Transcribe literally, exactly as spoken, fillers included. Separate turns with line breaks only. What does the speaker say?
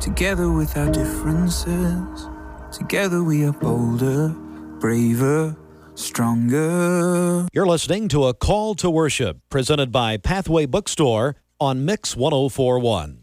Together with our differences, together we are bolder, braver, stronger.
You're listening to A Call to Worship, presented by Pathway Bookstore on Mix one oh four point one.